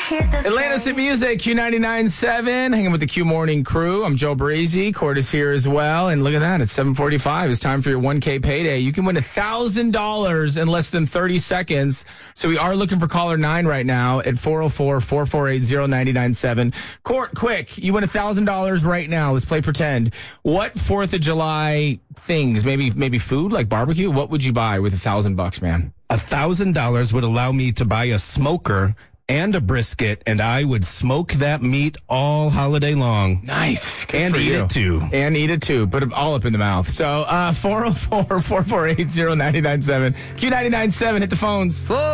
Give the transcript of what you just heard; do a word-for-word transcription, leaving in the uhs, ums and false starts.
Atlantis at Music, Q ninety-nine point seven, hanging with the Q Morning crew. I'm Joe Brazy. Court is here as well. And look at that, it's seven forty-five. It's time for your one K payday. You can win one thousand dollars in less than thirty seconds. So we are looking for caller nine right now at four oh four, four four eight, oh nine nine seven. Court, quick, you win one thousand dollars right now. Let's play pretend. What fourth of July things, maybe maybe food like barbecue, what would you buy with a thousand bucks, man? A thousand dollars would allow me to buy a smoker and a brisket, and I would smoke that meat all holiday long. Nice. Good and for eat you. it too. And eat it too. Put it all up in the mouth. So uh, four oh four, four four eight, oh nine nine seven. Q ninety-nine point seven, hit the phones.